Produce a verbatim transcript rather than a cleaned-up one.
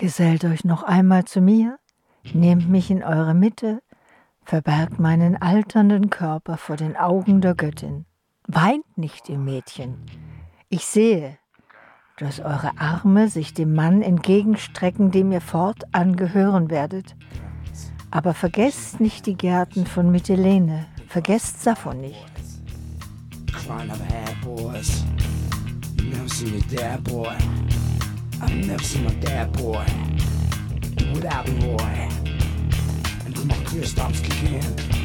Gesellt euch noch einmal zu mir, nehmt mich in eure Mitte, verbergt meinen alternden Körper vor den Augen der Göttin. Weint nicht, ihr Mädchen. Ich sehe, dass eure Arme sich dem Mann entgegenstrecken, dem ihr fortan gehören werdet. Aber vergesst nicht die Gärten von Mytilene, vergesst Sappho nicht. Crying over hair, boys. You've never seen your dad, boy. I've never seen my dad, boy. Without me, boy. Until my career stops kicking in.